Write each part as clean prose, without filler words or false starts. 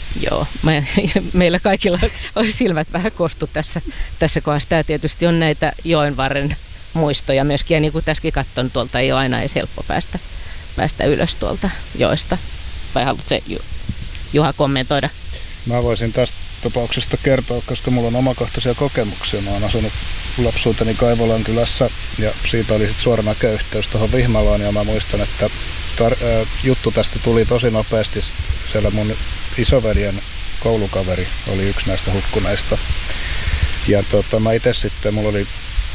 Joo, meillä kaikilla olisi silmät vähän kostu tässä kohdassa. Tämä tietysti on näitä joenvarren muistoja myöskin. Ja niin kuin tässäkin katson, tuolta ei ole aina edes helppo päästä ylös tuolta joesta. Vai haluatko Juha kommentoida? Mä voisin tästä tapauksesta kertoa, koska mulla on omakohtaisia kokemuksia. Mä oon asunut lapsuuteni Kaivolan kylässä ja siitä oli sitten suora näköyhteys tuohon Vihmalaan. Ja mä muistan, että juttu tästä tuli tosi nopeasti. Siellä mun isoveljen koulukaveri oli yksi näistä hukkuneista. Ja mä itse sitten, mulla oli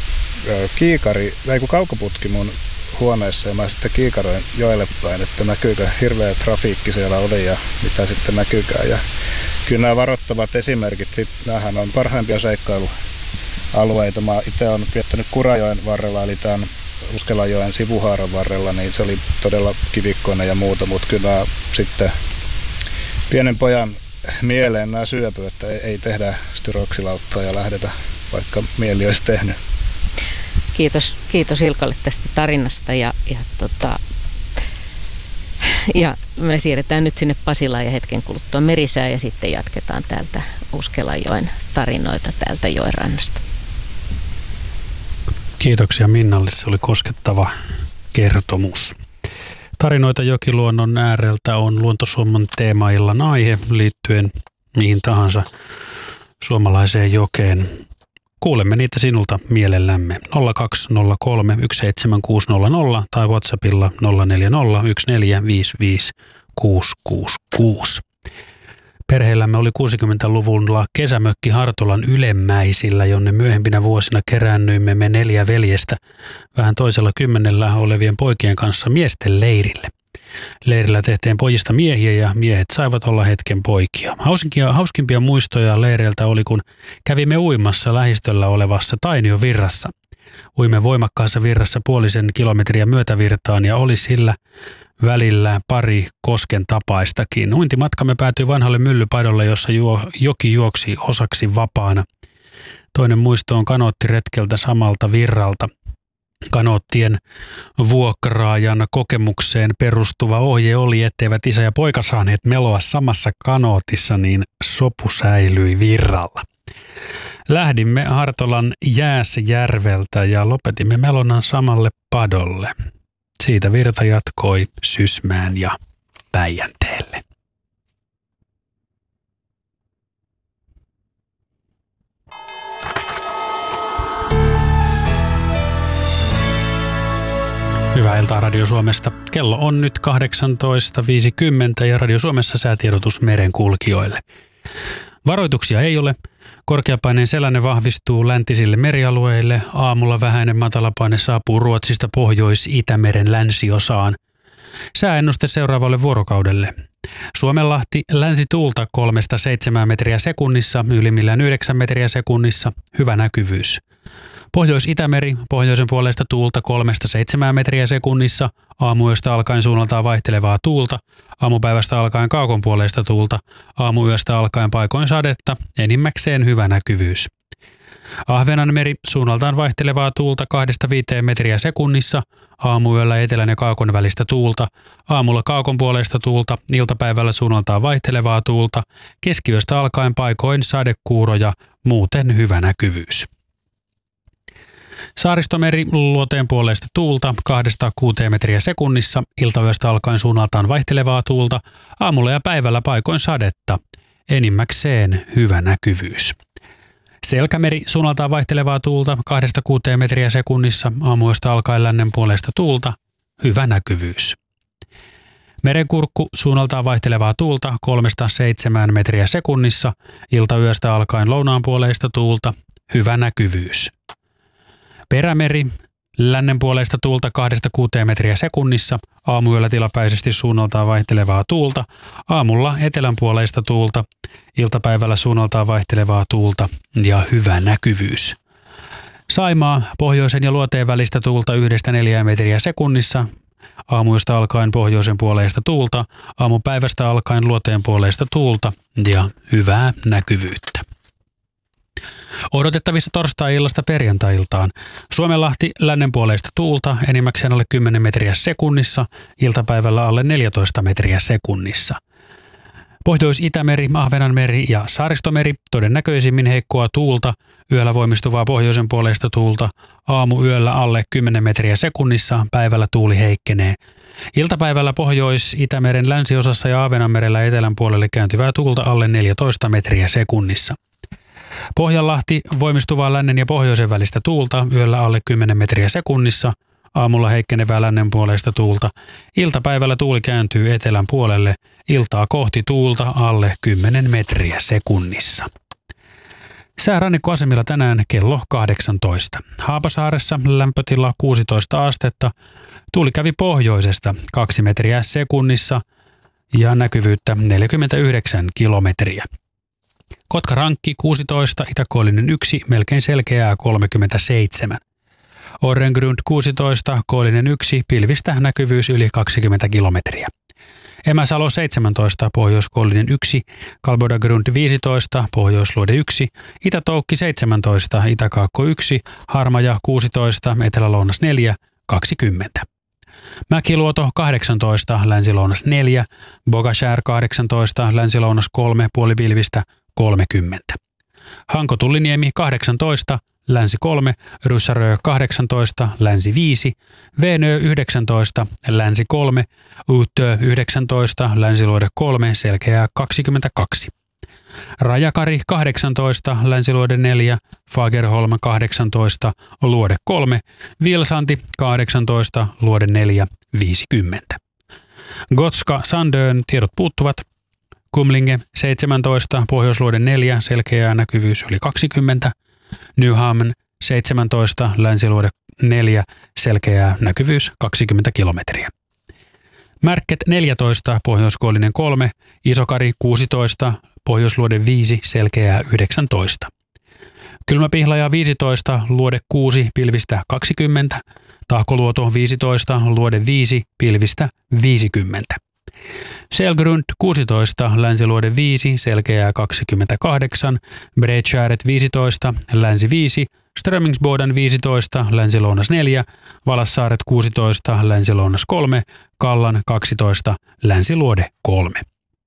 kaukoputki mun huoneessa ja mä sitten kiikaroin joelle päin, että näkyykö hirveä trafiikki siellä oli ja mitä sitten näkyykään. Ja kyllä nämä varoittavat esimerkit, näähän on parhaimpia seikkailualueita. Mä itse olen viettänyt Kurajoen varrella, eli tämän Uskelajoen sivuhaaran varrella, niin se oli todella kivikkoinen ja muuta, mutta kyllä sitten pienen pojan mieleen nämä syöpy, että ei tehdä styroksilauttaa ja lähdetä, vaikka mieli olisi tehnyt. Kiitos Ilkalle tästä tarinasta ja me siirretään nyt sinne Pasilaan ja hetken kuluttua Merisään ja sitten jatketaan täältä Uskelajoen tarinoita täältä joenrannasta. Kiitoksia Minnalle, se oli koskettava kertomus. Tarinoita jokiluonnon ääreltä on Luontosuomon teemaillan aihe liittyen mihin tahansa suomalaiseen jokeen. Kuulemme niitä sinulta mielellämme 0203 17600 tai WhatsAppilla 0401455666. Perheellämme oli 60-luvulla kesämökki Hartolan Ylemmäisillä, jonne myöhempinä vuosina keräännyimme me 4 veljestä vähän toisella 10 olevien poikien kanssa miesten leirille. Leirillä tehtiin pojista miehiä ja miehet saivat olla hetken poikia. Hauskimpia muistoja leireiltä oli, kun kävimme uimassa lähistöllä olevassa Tainion virrassa. Uimme voimakkaassa virrassa 0,5 kilometriä myötävirtaan ja oli sillä välillä pari kosken tapaistakin. Uintimatkamme päätyi vanhalle myllypadolle, jossa joki juoksi osaksi vapaana. Toinen muisto on kanoottiretkeltä samalta virralta. Kanoottien vuokraajan kokemukseen perustuva ohje oli, etteivät isä ja poika saaneet meloa samassa kanootissa, niin sopu säilyi virralla. Lähdimme Hartolan Jääsjärveltä ja lopetimme melonnan samalle padolle. Siitä virta jatkoi Sysmään ja Päijänteelle. Hyvää iltaa Radio Suomesta. Kello on nyt 18.50 ja Radio Suomessa säätiedotus merenkulkijoille. Varoituksia ei ole. Korkeapaineen selänne vahvistuu läntisille merialueille. Aamulla vähäinen matalapaine saapuu Ruotsista Pohjois-Itämeren länsiosaan. Sääennuste seuraavalle vuorokaudelle. Suomenlahti länsituulta 3-7 metriä sekunnissa, ylimmillään 9 metriä sekunnissa, hyvä näkyvyys. Pohjois-Itämeri, pohjoisen puolesta tuulta 3-7 metriä sekunnissa, aamuyöstä alkaen suunnaltaan vaihtelevaa tuulta, aamupäivästä alkaen kaakon puolesta tuulta, aamuyöstä alkaen paikoin sadetta, enimmäkseen hyvä näkyvyys. Ahvenanmeri, suunnaltaan vaihtelevaa tuulta 2-5 metriä sekunnissa, aamuyöllä etelän ja kaakon välistä tuulta, aamulla kaakon puolesta tuulta, iltapäivällä suunnaltaan vaihtelevaa tuulta, keskiyöstä alkaen paikoin sadekuuroja, muuten hyvä näkyvyys. Saaristomeri, luoteen puoleista tuulta 2-6 metriä sekunnissa, iltayöstä alkaen suunnaltaan vaihtelevaa tuulta, aamulla ja päivällä paikoin sadetta, enimmäkseen hyvä näkyvyys. Selkämeri, suunnaltaan vaihtelevaa tuulta 2-6 metriä sekunnissa, aamuyöstä alkaen lännen puolesta tuulta, hyvä näkyvyys. Merenkurkku, suunnaltaan vaihtelevaa tuulta 3-7 metriä sekunnissa, iltayöstä alkaen lounaan puoleista tuulta, hyvä näkyvyys. Perämeri, lännen puoleista tuulta 2-6 metriä sekunnissa, aamuyöllä tilapäisesti suunnaltaan vaihtelevaa tuulta, aamulla etelän puoleista tuulta, iltapäivällä suunnaltaan vaihtelevaa tuulta ja hyvä näkyvyys. Saimaa, pohjoisen ja luoteen välistä tuulta 1-4 metriä sekunnissa, aamuyöstä alkaen pohjoisen puoleista tuulta, aamupäivästä alkaen luoteen puoleista tuulta ja hyvää näkyvyyttä. Odotettavissa torstai-illasta perjantai-iltaan. Suomenlahti lännen puoleista tuulta enimmäkseen alle 10 metriä sekunnissa, iltapäivällä alle 14 metriä sekunnissa. Pohjois-Itämeri, Ahvenanmeri ja Saaristomeri todennäköisimmin heikkoa tuulta, yöllä voimistuvaa pohjoisen puoleista tuulta, aamuyöllä alle 10 metriä sekunnissa, päivällä tuuli heikkenee. Iltapäivällä Pohjois-Itämeren länsiosassa ja Ahvenanmerellä etelän puolelle kääntyvää tuulta alle 14 metriä sekunnissa. Pohjanlahti voimistuvaa lännen ja pohjoisen välistä tuulta, yöllä alle 10 metriä sekunnissa, aamulla heikkenevää lännen puoleista tuulta. Iltapäivällä tuuli kääntyy etelän puolelle, iltaa kohti tuulta alle 10 metriä sekunnissa. Sää rannikkoasemilla tänään kello 18. Haapasaaressa lämpötila 16 astetta, tuuli kävi pohjoisesta 2 metriä sekunnissa ja näkyvyyttä 49 kilometriä. Kotka-Rankki 16, itäkoillinen 1, melkein selkeää 37. Orrengrund 16, koillinen 1, pilvistä näkyvyys yli 20 kilometriä. Emäsalo 17, pohjoiskoillinen 1, Kalbodagrund 15, pohjoisluode 1, Itä-Toukki 17, Itä-Kaakko 1, Harmaja 16, Etelä-Lounas 4, 20. Mäkiluoto 18, Länsi-Lounas 4, Bogashär 18, Länsi-Lounas 3, puolipilvistä 30. Hanko-Tulliniemi 18, Länsi 3, Ryssärö 18, Länsi 5, Veenö 19, Länsi 3, Uutö 19, Länsiluode 3, selkeää 22. Rajakari 18, Länsiluode 4, Fagerholm 18, Luode 3, Vilsanti 18, Luode 4, 50. Gotska Sandön tiedot puuttuvat. Kumlinge 17, Pohjoisluode 4, selkeää näkyvyys yli 20. Nyhamn 17, Länsiluode 4, selkeää näkyvyys 20 kilometriä. Märket 14, Pohjoiskoillinen 3, Isokari 16, Pohjoisluode 5, selkeää 19. Kylmäpihlaja 15, Luode 6, pilvistä 20. Tahkoluoto 15, Luode 5, pilvistä 50. Selgrund 16, Länsiluode 5, selkeää 28, Bredskäret 15, Länsi 5, Strömingsboden 15, Länsi-Lounas 4, Valassaaret 16, Länsi-Lounas 3, Kallan 12, Länsiluode 3.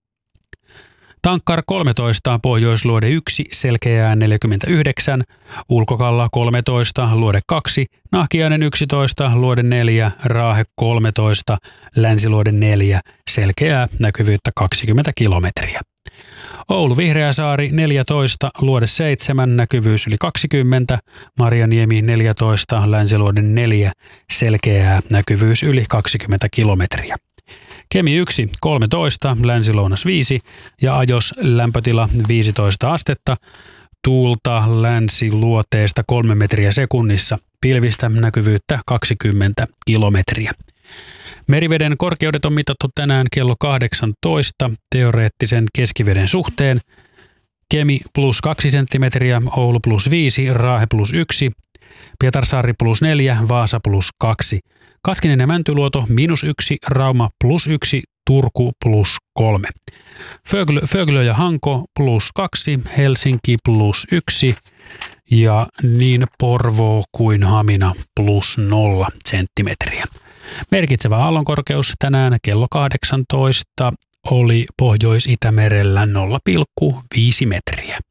Tankkar 13, Pohjoisluode 1, selkeää 49, Ulkokalla 13, Luode 2, Nahkiainen 11, Luode 4, Raahe 13, Länsiluode 4, selkeää näkyvyyttä 20 kilometriä. Oulu Vihreäsaari 14, Luode 7, näkyvyys yli 20, Marjaniemi 14, Länsiluode 4, selkeää näkyvyys yli 20 kilometriä. Kemi 1, 13, Länsi-Lounas 5 ja Ajos lämpötila 15 astetta, tuulta länsiluoteesta 3 metriä sekunnissa, pilvistä näkyvyyttä 20 kilometriä. Meriveden korkeudet on mitattu tänään kello 18 teoreettisen keskiveden suhteen. Kemi plus 2 senttimetriä, Oulu plus 5, Raahe plus 1, Pietarsaari plus 4, Vaasa plus 2. Kaskinen ja Mäntyluoto -1, Rauma plus 1, Turku plus 3. Föglö ja Hanko plus 2, Helsinki plus 1 ja niin Porvoo kuin Hamina plus 0 senttimetriä. Merkitsevä aallonkorkeus tänään kello 18 oli Pohjois-Itämerellä 0,5 metriä.